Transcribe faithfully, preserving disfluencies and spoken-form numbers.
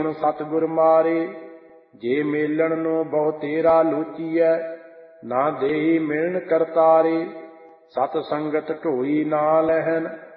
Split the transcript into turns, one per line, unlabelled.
ਸਤਿਗੁਰ ਮਾਰੇ। ਜੇ ਮੇਲਣ ਨੂੰ ਬਹੁ ਤੇਰਾ ਲੂਚੀਐ, ਨਾ ਦੇਹੀ ਮਿਲਣ ਕਰਤਾਰੇ। ਸਤ ਸੰਗਤ ਢੋਈ ਨਾ ਲਹਿਨ,